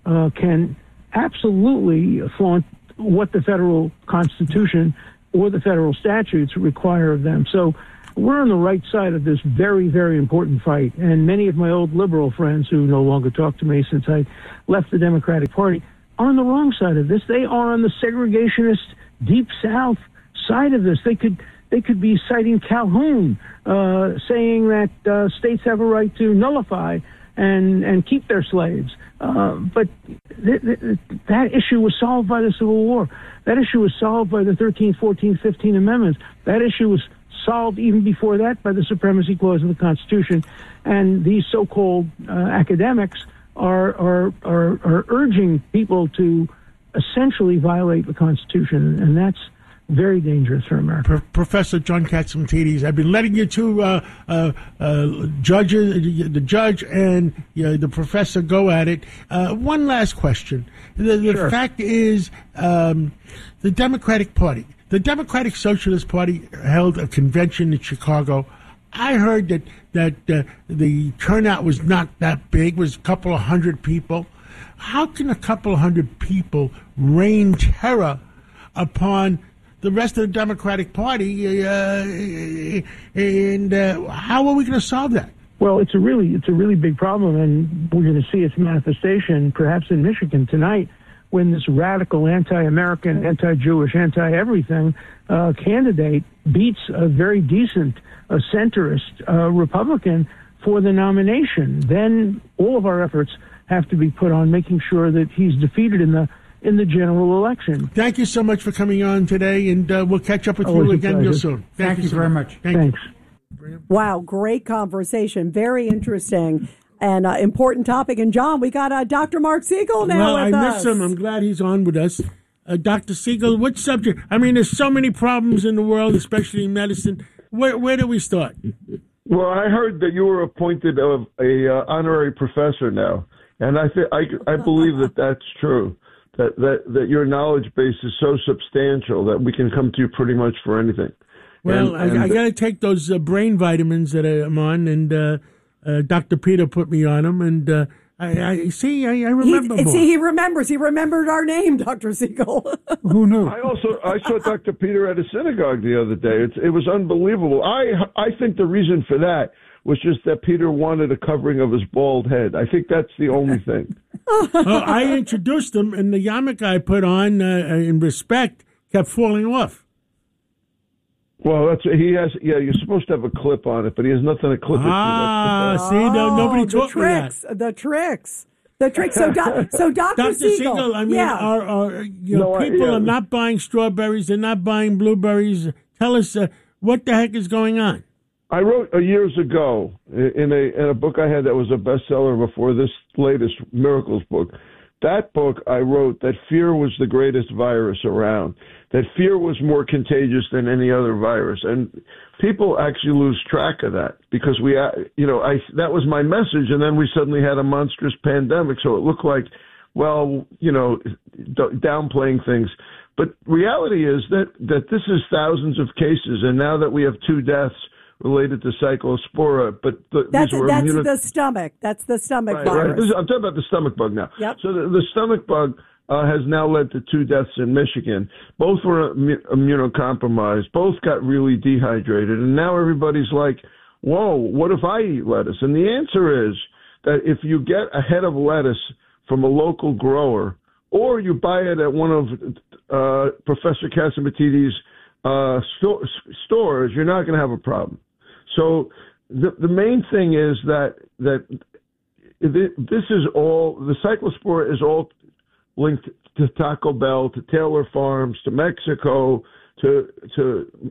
M: uh, can absolutely flaunt what the federal Constitution or the federal statutes require of them. So we're on the right side of this very, very important fight. And many of my old liberal friends who no longer talk to me since I left the Democratic Party are on the wrong side of this. They are on the segregationist Deep South side of this. They could they could be citing Calhoun, uh, saying that uh, states have a right to nullify and, and keep their slaves. Uh, but th- th- that issue was solved by the Civil War. That issue was solved by the thirteenth, fourteenth, fifteenth Amendments. That issue was solved even before that by the Supremacy Clause of the Constitution. And these so-called uh, academics are, are, are, are urging people to essentially violate the Constitution, and that's very dangerous for America.
B: Pro- Professor John Catsimatidis, I've been letting you two uh, uh, uh, judges, the judge and you know, the professor, go at it. Uh, one last question. The, the
M: Sure.
B: fact is, um, the Democratic Party, the Democratic Socialist Party held a convention in Chicago. I heard that that uh, the turnout was not that big; it was a couple of hundred people. How can a couple of hundred people rain terror upon the rest of the Democratic Party, uh, and uh, how are we going to solve that?
M: Well, it's a really it's a really big problem, and we're going to see its manifestation perhaps in Michigan tonight, when this radical anti-American, anti-Jewish, anti-everything uh, candidate beats a very decent, uh, centrist uh, Republican for the nomination. Then all of our efforts have to be put on making sure that he's defeated in the in the general election.
B: Thank you so much for coming on today, and uh, we'll catch up with
M: Always
B: you
M: a
B: again
M: pleasure.
B: real soon. Thank,
I: Thank
B: you,
I: you
B: so
I: very
B: much.
I: much.
B: Thank
M: Thanks.
B: You.
C: Wow, great conversation. Very interesting and uh, important topic. And, John, we got uh, Doctor Mark Siegel now
B: Well,
C: with
B: I
C: us.
B: miss him. I'm glad he's on with us. Uh, Doctor Siegel, what subject? I mean, there's so many problems in the world, especially in medicine. Where, where do we start?
N: Well, I heard that you were appointed a, a uh, honorary professor now, and I think I, I believe that that's true. That, that that your knowledge base is so substantial that we can come to you pretty much for anything.
B: Well,
N: And-
B: I, I
N: and-
B: got to take those uh, brain vitamins that I'm on, and uh, uh, Doctor Peter put me on them, and uh, I, I see, I, I remember
C: he,
B: more.
C: See, he remembers. He remembered our name, Doctor Siegel.
I: Who knew?
N: I also I saw Doctor Peter at a synagogue the other day. It's, it was unbelievable. I I think the reason for that was just that Peter wanted a covering of his bald head. I think that's the only thing.
B: Oh, I introduced him, and the yarmulke I put on uh, in respect kept falling off.
N: Well, that's he has. Yeah, you're supposed to have a clip on it, but he has nothing to clip it to.
B: Ah,
N: That's the
B: see, no, nobody
C: Oh, the
B: taught me that.
C: tricks, the tricks, the tricks. So, doc, so Doctor
B: Doctor
C: Siegel,
B: Siegel, I mean,
C: yeah.
B: are, are you know,
N: No, I-
B: people
N: yeah.
B: are not buying strawberries, they're not buying blueberries. Tell us uh, what the heck is going on.
N: I wrote uh, years ago in a in a book I had that was a bestseller before this latest Miracles book. That book I wrote that fear was the greatest virus around. That fear was more contagious than any other virus, and people actually lose track of that because we, uh, you know, I that was my message, and then we suddenly had a monstrous pandemic, so it looked like, well, you know, d- downplaying things. But reality is that that this is thousands of cases, and now that we have two deaths related to cyclospora, but the,
C: That's
N: these were
C: that's
N: immuni-
C: the stomach. That's the stomach
N: right,
C: virus.
N: right. This is, I'm talking about the stomach bug now.
C: Yep.
N: So the, the stomach bug uh, has now led to two deaths in Michigan. Both were immu- immunocompromised. Both got really dehydrated, and now everybody's like, "Whoa, what if I eat lettuce?" And the answer is that if you get a head of lettuce from a local grower, or you buy it at one of uh, Professor Catsimatidis' uh, sto- stores, you're not going to have a problem. So the the main thing is that that this is all the cyclospora is all linked to Taco Bell, to Taylor Farms, to Mexico, to to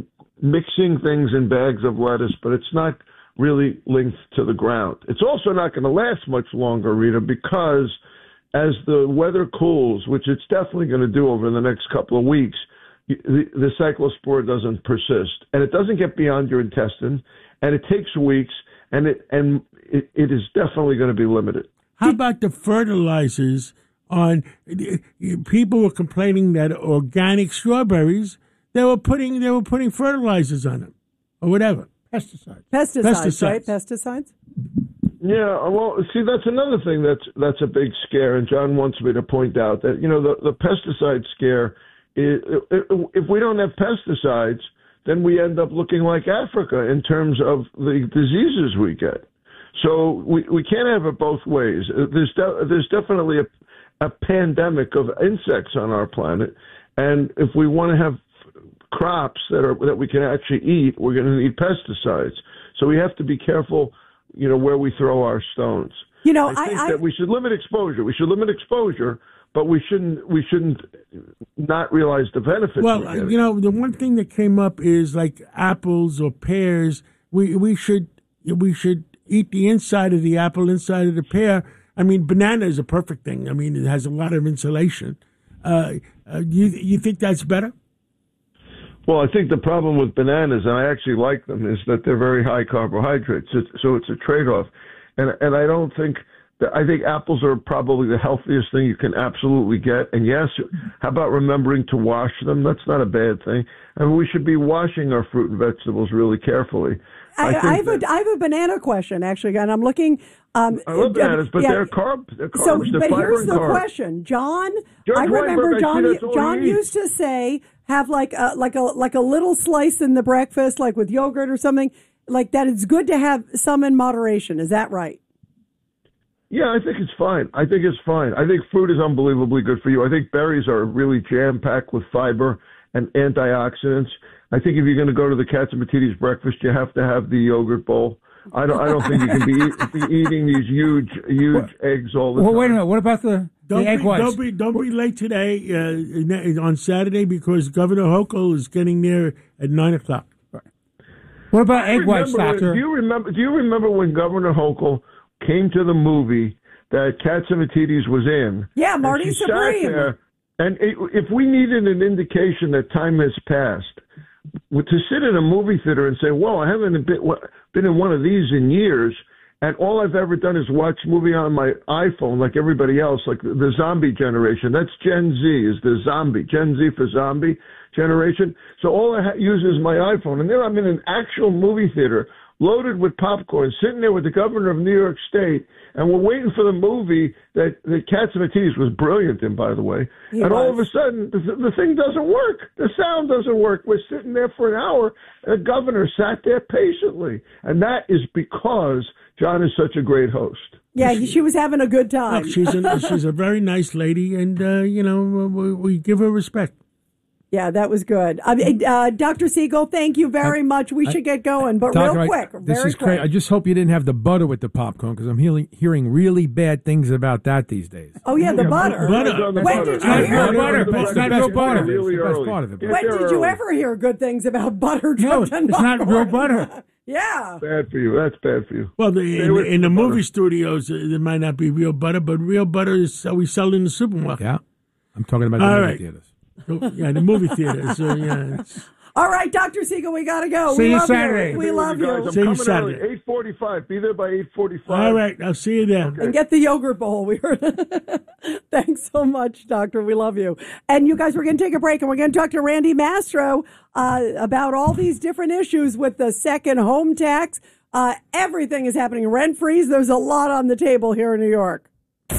N: mixing things in bags of lettuce, but it's not really linked to the ground. It's also not going to last much longer, Rita, because as the weather cools, which it's definitely going to do over the next couple of weeks, the, the cyclospora doesn't persist, and it doesn't get beyond your intestine, and it takes weeks, and it and it, it is definitely going to be limited.
B: How about the fertilizers on people were complaining that organic strawberries they were putting they were putting fertilizers on them or whatever.
I: Pesticides.
C: Pesticides,
B: Pesticides.
C: right? Pesticides.
N: Yeah, well, see, that's another thing that's that's a big scare, and John wants me to point out that, you know, the, the pesticide scare, is, if we don't have pesticides, then we end up looking like Africa in terms of the diseases we get. So we, we can't have it both ways. There's de- there's definitely a, a pandemic of insects on our planet, and if we want to have crops that are that we can actually eat, we're going to need pesticides. So we have to be careful, you know, where we throw our stones.
C: You know,
N: I think
C: I, I,
N: that we should limit exposure. We should limit exposure, but we shouldn't we shouldn't not realize the benefits.
B: Well, uh, you know, the one thing that came up is like apples or pears. We we should we should eat the inside of the apple, inside of the pear. I mean, banana is a perfect thing. I mean, it has a lot of insulation. Uh, uh, you you think that's better?
N: Well, I think the problem with bananas, and I actually like them, is that they're very high carbohydrates. It's, so it's a trade-off, and and I don't think that, I think apples are probably the healthiest thing you can absolutely get. And yes, how about remembering to wash them? That's not a bad thing. I mean, we should be washing our fruit and vegetables really carefully.
C: I,
N: I,
C: I have
N: that,
C: a I have a banana question actually, and I'm looking. Um,
N: I love bananas, but
C: yeah.
N: they're carb. They're carbs.
C: So,
N: they're
C: but
N: fiber
C: here's
N: and
C: the
N: carbs.
C: question, John.
N: George
C: I remember
N: Weinberg,
C: John.
N: I see that's all
C: John
N: he
C: used to say have like a like a like a little slice in the breakfast, like with yogurt or something, like that. It's good to have some in moderation. Is that right?
N: Yeah, I think it's fine. I think it's fine. I think fruit is unbelievably good for you. I think berries are really jam-packed with fiber and antioxidants. I think if you're going to go to the Catsimatidis breakfast, you have to have the yogurt bowl. I don't. I don't think you can be, eat, be eating these huge, huge what? eggs all the
I: well,
N: time.
I: Well, wait a minute. What about the,
B: don't
I: the egg
B: be,
I: whites?
B: Don't be, don't be late today uh, on Saturday because Governor Hochul is getting there at nine o'clock.
I: What about
N: I
I: egg whites,
N: when,
I: Doctor?
N: Do you remember? Do you remember when Governor Hochul came to the movie that Catsimatidis was in?
C: Yeah, Marty
N: and she
C: Supreme.
N: sat there, and it, if we needed an indication that time has passed, to sit in a movie theater and say, "Well, I haven't been, been in one of these in years," and all I've ever done is watch movie on my iPhone, like everybody else, like the, the zombie generation. That's Gen Z, is the zombie Gen Z for zombie generation. So all I ha- use is my iPhone, and there I'm in an actual movie theater, loaded with popcorn, sitting there with the governor of New York State, and we're waiting for the movie that, that Catsimatidis was brilliant in, by the way.
C: He
N: and
C: was.
N: all of a sudden, the, the thing doesn't work. The sound doesn't work. We're sitting there for an hour, and the governor sat there patiently. And that is because John is such a great host.
C: Yeah, she was having a good time.
B: Look, she's a, she's a very nice lady, and, uh, you know, we, we give her respect.
C: Yeah, that was good. I mean, uh, Doctor Siegel, thank you very I, much. We I, should get going, but
D: Doctor,
C: real quick,
D: I,
C: very
D: this is
C: quick.
D: crazy. I just hope you didn't have the butter with the popcorn because I'm hearing, hearing really bad things about that these days.
C: Oh, yeah, the
B: yeah,
C: butter.
B: butter.
C: When
N: butter.
C: did you hear?
D: Butter. butter. It's not real butter.
N: Really
D: it's the best
N: early.
D: part of it.
C: When did you ever hear good things about butter?
I: No, it's not real butter.
C: Yeah.
N: Bad for you. That's bad for you.
B: Well, the, in, in the movie studios, uh, there might not be real butter, but real butter is uh, we sell in the supermarket.
D: Yeah, I'm talking about the
B: All
D: movie
B: right.
D: theaters.
B: So, yeah, the movie theaters. So, yeah, it's,
C: All right, Doctor Siegel, we got to go.
I: See
C: we
I: you
C: love
I: Saturday.
C: You. We love
N: you.
C: you.
N: Guys, I'm
B: See you
N: coming
B: Saturday.
N: early, eight forty-five. Be there by eight forty-five.
B: all right, I'll see you there.
C: And get the yogurt bowl. We heard. Thanks so much, Doctor. We love you. And you guys, we're going to take a break, and we're going to talk to Randy Mastro uh, about all these different issues with the second home tax. Uh, everything is happening. Rent freeze. There's a lot on the table here in New York.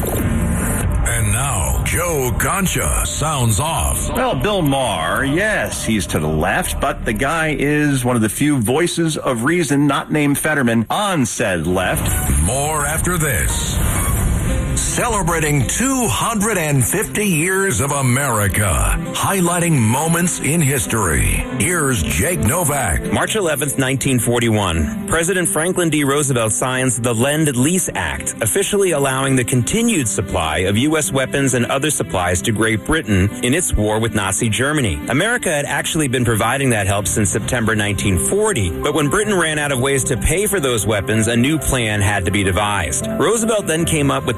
F: And now, Joe Concha sounds off.
O: Well, Bill Maher, yes, he's to the left, but the guy is one of the few voices of reason not named Fetterman on said left.
F: More after this. Celebrating two hundred fifty years of America, highlighting moments in history. Here's Jake Novak.
P: March eleventh, nineteen forty-one. President Franklin D. Roosevelt signs the Lend-Lease Act, officially allowing the continued supply of U S weapons and other supplies to Great Britain in its war with Nazi Germany. America had actually been providing that help since September nineteen forty, but when Britain ran out of ways to pay for those weapons, a new plan had to be devised. Roosevelt then came up with the Lend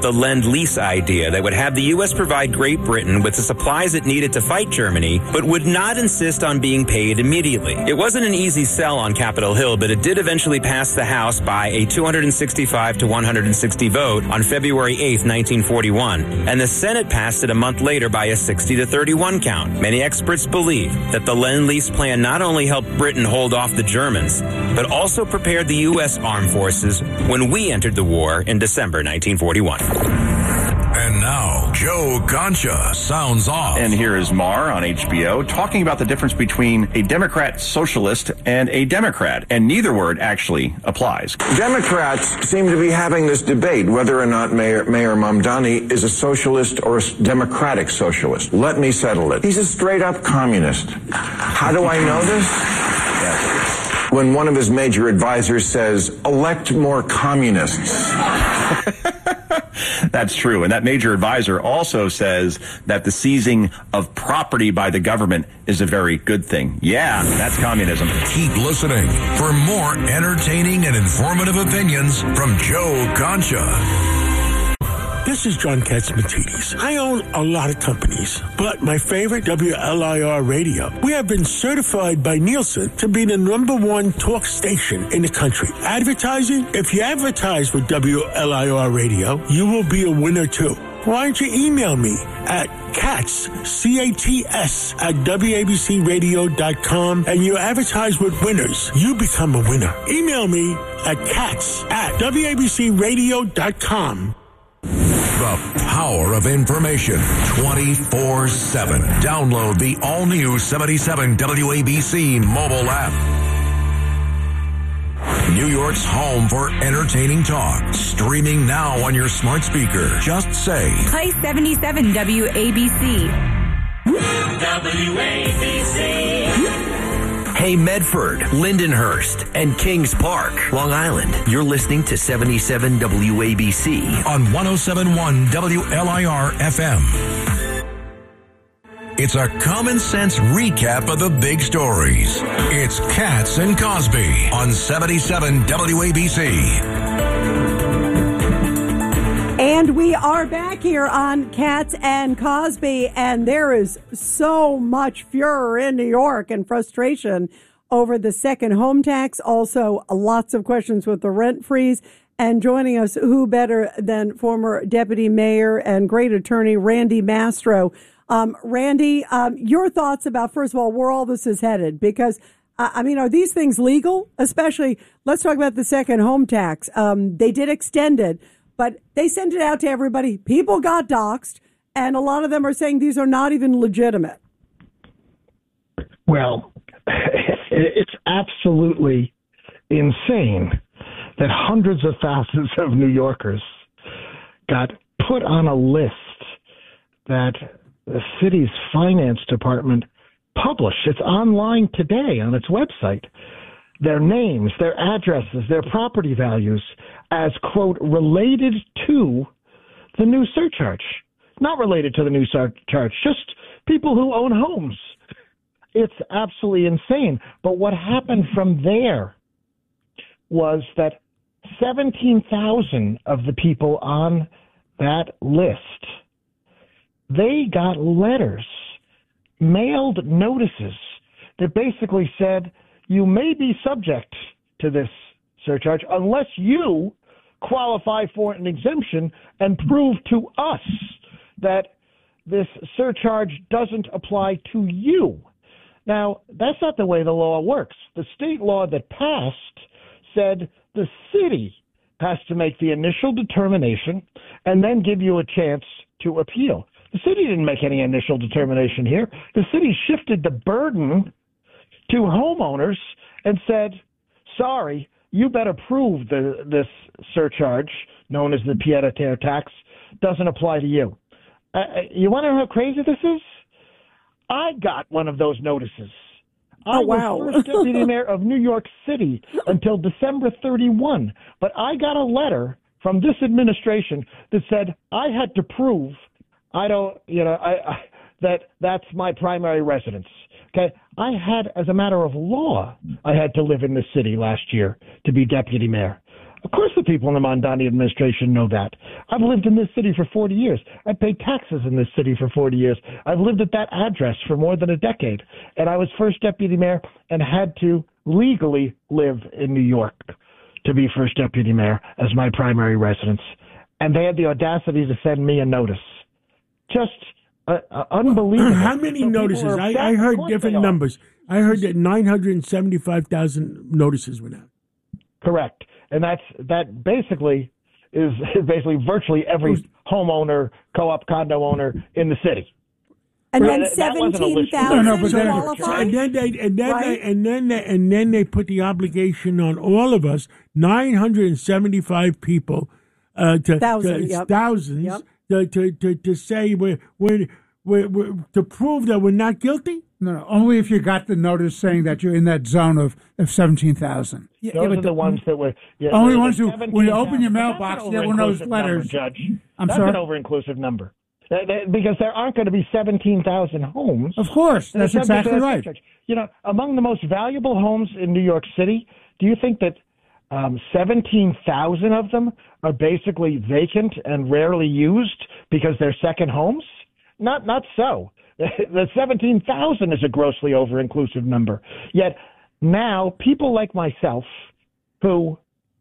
P: Lend-Lease idea that would have the U S provide Great Britain with the supplies it needed to fight Germany, but would not insist on being paid immediately. It wasn't an easy sell on Capitol Hill, but it did eventually pass the House by a two hundred sixty-five to one hundred sixty vote on February eighth, nineteen forty-one, and the Senate passed it a month later by a sixty to thirty-one count. Many experts believe that the Lend-Lease plan not only helped Britain hold off the Germans, but also prepared the U S armed forces when we entered the war in December nineteen forty-one.
F: And now, Joe Concha sounds off.
O: And here is Marr on H B O talking about the difference between a Democrat socialist and a Democrat. And neither word actually applies.
Q: Democrats seem to be having this debate whether or not Mayor, Mayor Mamdani is a socialist or a democratic socialist. Let me settle it. He's a straight-up communist. How do I know this? Yes. When one of his major advisors says, elect more communists.
O: That's true. And that major advisor also says that the seizing of property by the government is a very good thing. Yeah, that's communism.
F: Keep listening for more entertaining and informative opinions from Joe Concha.
B: This is John Catsimatidis. I own a lot of companies, but my favorite, W L I R Radio, we have been certified by Nielsen to be the number one talk station in the country. Advertising? If you advertise with W L I R Radio, you will be a winner too. Why don't you email me at Cats, C A T S, at W A B C radio dot com, and you advertise with winners. You become a winner. Email me at Cats at W A B C radio dot com.
F: The power of information twenty-four seven. Download the all-new seventy-seven W A B C mobile app. New York's home for entertaining talk. Streaming now on your smart speaker. Just say,
R: play seventy-seven W A B C.
K: W A B C.
G: Hey, Medford, Lindenhurst, and Kings Park, Long Island. You're listening to seventy-seven W A B C
F: on one oh seven point one W L I R F M. It's a common sense recap of the big stories. It's Cats and Cosby on seventy-seven W A B C.
C: And we are back here on Cats and Cosby, and there is so much furor in New York and frustration over the second home tax. Also, lots of questions with the rent freeze. And joining us, who better than former deputy mayor and great attorney Randy Mastro. Um, Randy, um, your thoughts about, first of all, where all this is headed? Because, uh, I mean, are these things legal? Especially, let's talk about the second home tax. Um, they did extend it, but they sent it out to everybody. People got doxxed, and a lot of them are saying these are not even legitimate.
S: Well, it's absolutely insane that hundreds of thousands of New Yorkers got put on a list that the city's finance department published. It's online today on its website. Their names, their addresses, their property values as, quote, related to the new surcharge. Not related to the new surcharge, just people who own homes. It's absolutely insane. But what happened from there was that seventeen thousand of the people on that list, they got letters, mailed notices that basically said, you may be subject to this surcharge unless you qualify for an exemption and prove to us that this surcharge doesn't apply to you. Now, that's not the way the law works. The state law that passed said the city has to make the initial determination and then give you a chance to appeal. The city didn't make any initial determination here. The city shifted the burden to homeowners and said, sorry, you better prove the, this surcharge, known as the pied-à-terre tax, doesn't apply to you. Uh, you want to know how crazy this is? I got one of those notices. I
C: oh, wow.
S: was first deputy mayor of New York City until December thirty-first, but I got a letter from this administration that said I had to prove I don't, you know, I, I that that's my primary residence. Okay, I had, as a matter of law, I had to live in the city last year to be deputy mayor. Of course the people in the Mondani administration know that. I've lived in this city for forty years. I paid taxes in this city for forty years. I've lived at that address for more than a decade. And I was first deputy mayor and had to legally live in New York to be first deputy mayor as my primary residence. And they had the audacity to send me a notice. Just uh, uh, unbelievable.
B: How many
S: So people
B: notices?
S: are
B: I,
S: upset.
B: I
S: Of
B: heard
S: course
B: different
S: they are.
B: numbers. I heard that nine hundred seventy-five thousand notices went out.
S: Correct. And that's that basically is basically virtually every homeowner, co-op condo owner in the city.
C: And
S: Right,
C: then
S: that- that wasn't a
C: seventeen
S: list.
C: thousand
B: No, no, but then,
C: qualify?
B: and then they and then
C: Right?
B: they and then they, and then they put the obligation on all of us, nine hundred and seventy-five people, uh, to,
C: Thousand,
B: to
C: yep.
B: thousands,
C: Yep.
B: To, to to to say we're, we're, we're, we're to prove that we're not guilty.
I: No, no, only if you got the notice saying that you're in that zone of, of seventeen thousand.
S: Those are the ones that were yeah,
I: Only
S: the
I: ones who, when you open your
S: seventeen thousand.
I: mailbox,
S: That's
I: you
S: an
I: get one of those
S: over-inclusive
I: letters.
S: number, Judge.
I: I'm
S: That's
I: sorry?
S: an over-inclusive number. That- that- because there aren't going to be seventeen thousand homes.
I: Of course,
S: that are
I: that's
S: subject to
I: exactly
S: that
I: right.
S: surcharge. You know, among the most valuable homes in New York City, do you think that um, seventeen thousand of them are basically vacant and rarely used because they're second homes? Not, not so. The seventeen thousand is a grossly over-inclusive number. Yet now, people like myself, who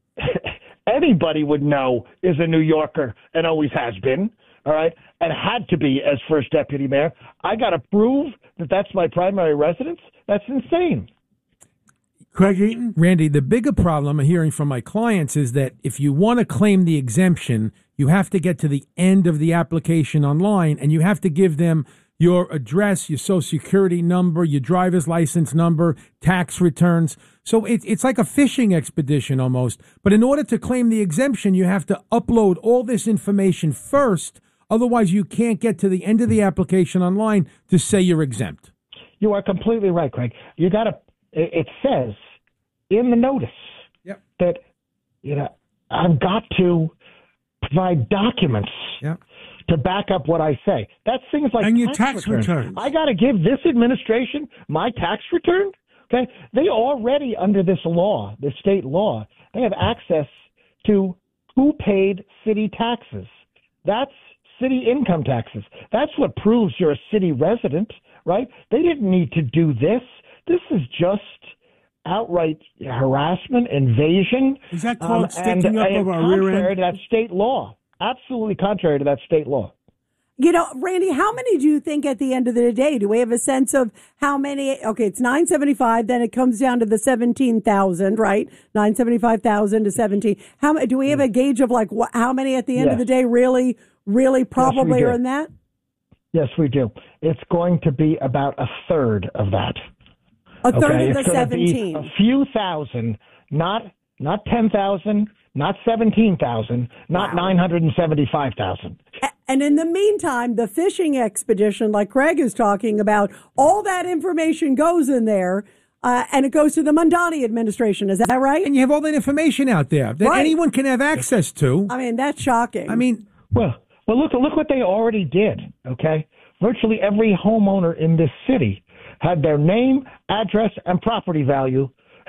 S: anybody would know is a New Yorker and always has been, all right, and had to be as first deputy mayor, I got to prove that that's my primary residence? That's insane.
B: Craig Eaton?
D: Randy, the bigger problem I'm hearing from my clients is that if you want to claim the exemption, you have to get to the end of the application online and you have to give them your address, your social security number, your driver's license number, tax returns. So it, it's like a fishing expedition almost. But in order to claim the exemption, you have to upload all this information first. Otherwise, you can't get to the end of the application online to say you're exempt.
S: You are completely right, Craig. You got to. It says in the notice
D: yep.
S: that you know I've got to provide documents
D: yep.
S: to back up what I say. That's things like
B: and your
S: tax,
B: tax
S: returns.
B: returns.
S: I got to give this administration my tax return. Okay, they already under this law, the state law, they have access to who paid city taxes. That's city income taxes. That's what proves you're a city resident, right? They didn't need to do this. This is just outright harassment, invasion.
B: Is that called
S: um,
B: sticking
S: and,
B: up
S: and
B: of our rear
S: contrary
B: end?
S: to that state law. Absolutely contrary to that state law.
C: You know, Randy, how many do you think at the end of the day? Do we have a sense of how many? Okay, it's nine seventy-five. Then it comes down to the seventeen thousand, right? Nine seventy-five thousand to seventeen. How do we have a gauge of like what, how many at the end
S: Yes.
C: of the day really, really probably
S: do.
C: are in that?
S: Yes, we do. It's going to be about a third of that.
C: A third
S: okay?
C: of the
S: it's gonna be
C: seventeen.
S: a few thousand, not not ten thousand, not seventeen thousand, not nine hundred and seventy-five thousand.
C: And in the meantime, the fishing expedition, like Craig is talking about, all that information goes in there, uh, and it goes to the Mondani administration. Is that right?
D: And you have all that information out there that
C: Right.
D: anyone can have access to.
C: I mean, that's shocking.
D: I mean,
S: Well, well, look look what they already did. Okay, virtually every homeowner in this city had their name, address, and property value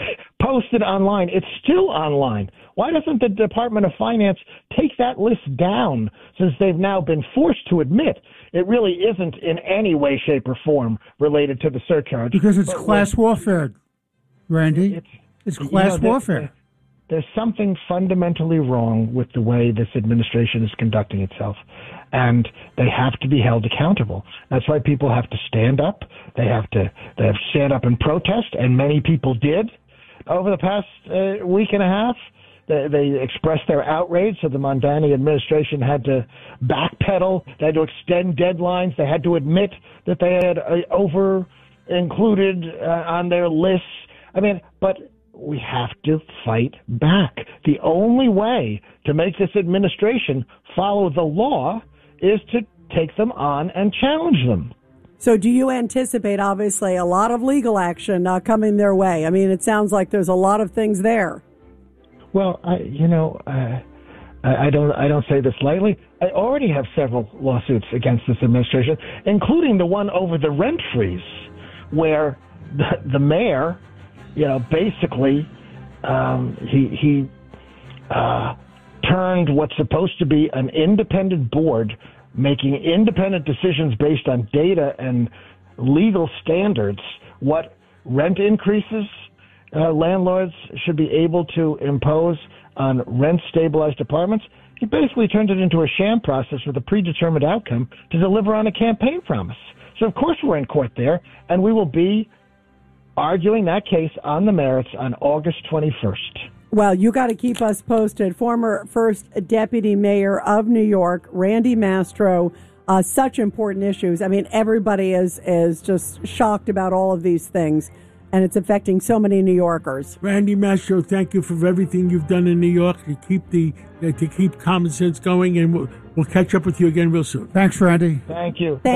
S: posted online. It's still online. Why doesn't the Department of Finance take that list down, since they've now been forced to admit it really isn't in any way, shape, or form related to the surcharge?
I: Because it's
S: But
I: class warfare, Randy.
S: It's,
I: It's
S: you
I: class
S: know, there-
I: warfare.
S: There's something fundamentally wrong with the way this administration is conducting itself, and they have to be held accountable. That's why people have to stand up. They have to they have to stand up and protest, and many people did over the past uh, week and a half. They, they expressed their outrage, so the Mondani administration had to backpedal. They had to extend deadlines. They had to admit that they had uh, over included uh, on their lists. I mean, but we have to fight back. The only way to make this administration follow the law is to take them on and challenge them.
C: So do you anticipate, obviously, a lot of legal action uh, coming their way? I mean, it sounds like there's a lot of things there.
S: Well, I, you know, uh, I, I don't, I don't say this lightly. I already have several lawsuits against this administration, including the one over the rent freeze, where the, the mayor, you know, basically, um, he he uh, turned what's supposed to be an independent board making independent decisions based on data and legal standards, what rent increases uh, landlords should be able to impose on rent-stabilized apartments. He basically turned it into a sham process with a predetermined outcome to deliver on a campaign promise. So, of course, we're in court there, and we will be arguing that case on the merits on August twenty-first.
C: Well, you got to keep us posted. Former first deputy mayor of New York, Randy Mastro, uh, such important issues. I mean, everybody is, is just shocked about all of these things, and it's affecting so many New Yorkers.
B: Randy Mastro, thank you for everything you've done in New York to keep the uh, to keep common sense going, and we'll, we'll catch up with you again real soon.
I: Thanks, Randy.
S: Thank you.
C: Thank